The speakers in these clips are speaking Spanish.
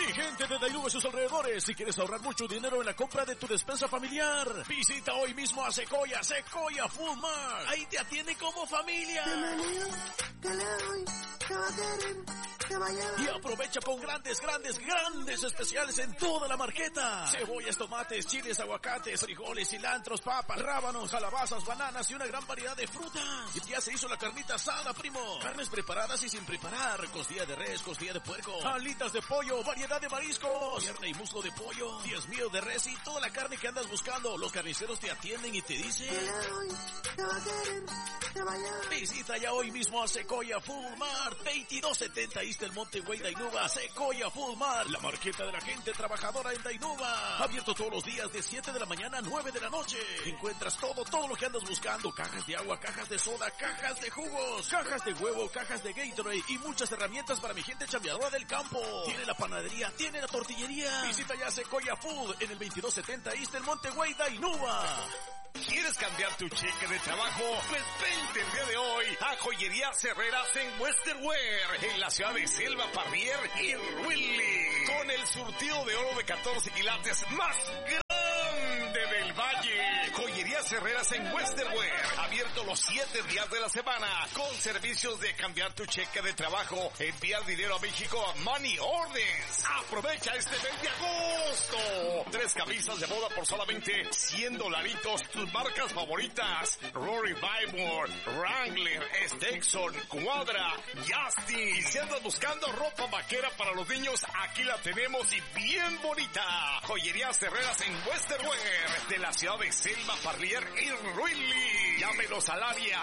Mi gente de Dainuba y sus alrededores, si quieres ahorrar mucho dinero en la compra de tu despensa familiar, visita hoy mismo a Sequoia Food Mart. Ahí te atiende como familia. ¿Qué le doy? ¿Qué va a querer? ¿Qué va a llevar? Y aprovecha con grandes especiales en toda la marqueta. Cebollas, tomates, chiles, aguacates, frijoles, cilantros, papas, rábanos, calabazas, bananas y una gran variedad de frutas. Y ya se hizo la carnita asada, primo. Carnes preparadas y sin preparar. Costilla de res, costilla de puerco, alitas de pollo, variedad de mariscos, pierna y muslo de pollo, 10 mío de res y toda la carne que andas buscando. Los carniceros te atienden y te dicen: ¿Qué le doy? ¿Qué va a querer? ¿Qué va a llevar? Visita ya hoy mismo a Sequoia Food Mart, 2270 East del Monte Güey, Dainuba. Sequoia Food Mart, la marqueta de la gente trabajadora en Dainuba. Abierto todos los días de 7 de la mañana a 9 de la noche. Encuentras todo lo que andas buscando: cajas de agua, cajas de soda, cajas de jugos, cajas de huevo, cajas de Gatorade y muchas herramientas para mi gente chambeadora del campo. Tiene la panadería, tiene la tortillería. Visita ya Sequoia Food en el 2270 East del Monte Güey, Dainuba. ¿Quieres cambiar tu cheque de trabajo? Pues vente el día de hoy a Joyerías Herreras en Westerwear, en la ciudad de Selva, Parrier y Ruili, con el surtido de oro de 14 quilates más grande del Valle. Joyerías Herreras en Westerwear, abierto los 7 días de la semana, con servicios de cambiar tu cheque de trabajo, enviar dinero a México a Money Orders. Aprovecha este mes de agosto. 3 camisas de boda por solamente $100. Tus marcas favoritas: Rory Bible, Wrangler, Stetson, Cuadra, Justin. Y si andas buscando ropa vaquera para los niños, aquí la tenemos y bien bonita. Joyerías Herreras en Westerwear, de la ciudad de Selma, Parrier y Ruili. Llámenos al área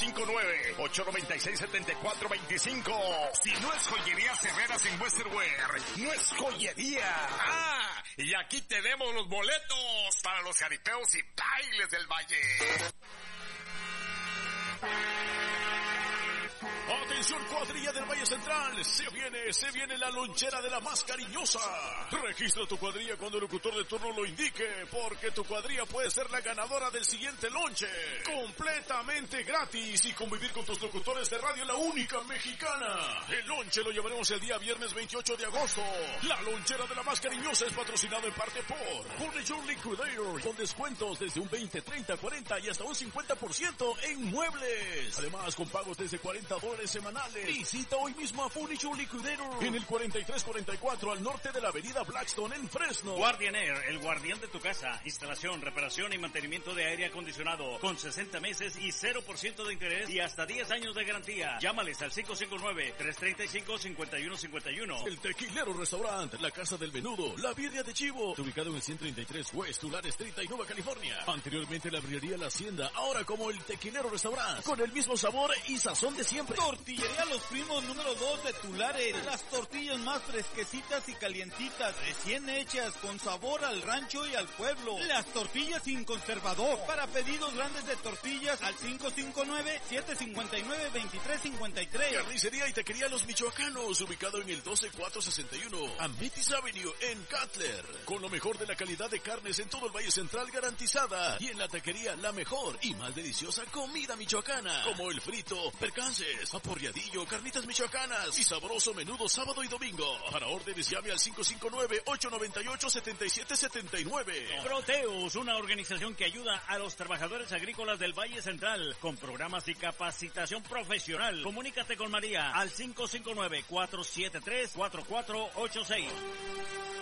559-896-7425. Si no es Joyerías Herreras en Westerwear, no es joyería. Ah, y aquí tenemos los boletos para los jaripeos y bailes del Valle. Atención, cuadrilla del Valle Central, se viene la lonchera de la más cariñosa. Registra tu cuadrilla cuando el locutor de turno lo indique, porque tu cuadrilla puede ser la ganadora del siguiente lonche. Completamente gratis y convivir con tus locutores de radio, la única mexicana. El lonche lo llevaremos el día viernes 28 de agosto. La lonchera de la más cariñosa es patrocinada en parte por Furniture Liquidator, con descuentos desde un 20, 30, 40 y hasta un 50% en muebles. Además, con pagos desde $40 semanales. Visita hoy mismo a Furniture Liquidator en el 4344 al norte de la avenida Blackstone en Fresno. Guardian Air, el guardián de tu casa. Instalación, reparación y mantenimiento de aire acondicionado con 60 meses y 0% de interés y hasta 10 años de garantía. Llámales al 559-335-5151. El Tequilero Restaurant, la Casa del Menudo, la Birria de Chivo, ubicado en el 133 West Tulare Street, Dainuba, California. Anteriormente la Birrería La Hacienda, ahora como el Tequilero Restaurant, con el mismo sabor y sazón de siempre. Tortillería Los Primos número 2 de Tulare. Las tortillas más fresquecitas y calientitas, recién hechas, con sabor al rancho y al pueblo. Las tortillas sin conservador. Para pedidos grandes de tortillas al 559-759-2353. Carnicería y Taquería Los Michoacanos, ubicado en el 12461 Ametis Avenue en Cutler. Con lo mejor de la calidad de carnes en todo el Valle Central garantizada. Y en la taquería la mejor y más deliciosa comida michoacana, como el frito, percances, aporreadillo, carnitas michoacanas y sabroso menudo sábado y domingo. Para órdenes llame al 559-898-7779. Proteus, una organización que ayuda a los trabajadores agrícolas del Valle Central con programas y capacitación profesional. Comunícate con María al 559-473-4486.